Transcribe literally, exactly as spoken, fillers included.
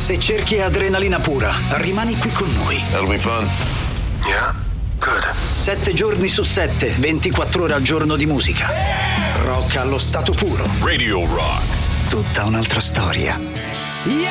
Se cerchi adrenalina pura, rimani qui con noi. That'll be fun. Yeah? Good. Sette giorni su sette, ventiquattro ore al giorno di musica. Rock allo stato puro. Radio Rock. Tutta un'altra storia. Yeah!